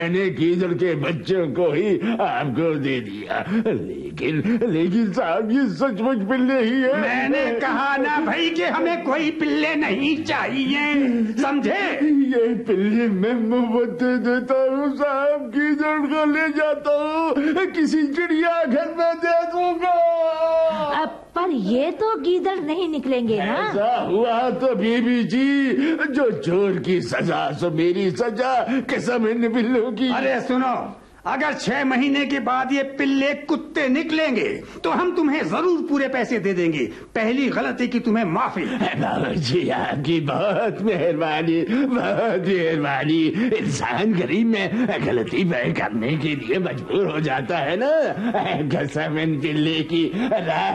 मैंने गीदड़ के बच्चों को ही आपको दे दिया, लेकिन साहब ये सचमुच पिल्ले ही है। मैंने कहा ना भाई कि हमें कोई पिल्ले नहीं चाहिए, समझे? ये पिल्ले मैं मुफ्त दे देता हूँ साहब, गीदड़ को ले जाता हूँ, किसी चिड़ियाघर में दे दूंगा। पर ये तो गीदड़ नहीं निकलेंगे ना? ऐसा हुआ तो बीबी जी, जो चोर की सजा सो मेरी सजा, कसम इन बिल्लों की। अरे सुनो, अगर 6 महीने के बाद ये पिल्ले कुत्ते निकलेंगे तो हम तुम्हें जरूर पूरे पैसे दे देंगे। पहली गलती की तुम्हें माफी। बाबूजी आपकी बहुत मेहरबानी, बहुत मेहरबानी। इंसान गरीब में गलती करने के लिए मजबूर हो जाता है ना। कसम इन पिल्ले की।